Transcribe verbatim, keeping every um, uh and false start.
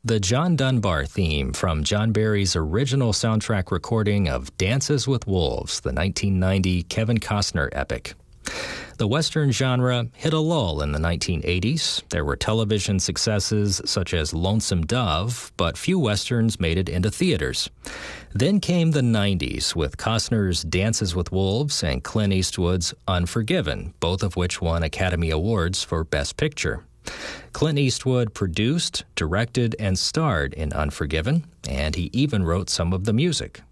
The John Dunbar theme from John Barry's original soundtrack recording of Dances with Wolves, the nineteen ninety Kevin Costner epic. The Western genre hit a lull in the nineteen eighties. There were television successes such as Lonesome Dove, but few Westerns made it into theaters. Then came the nineties with Costner's Dances with Wolves and Clint Eastwood's Unforgiven, both of which won Academy Awards for Best Picture. Clint Eastwood produced, directed, and starred in Unforgiven, and he even wrote some of the music.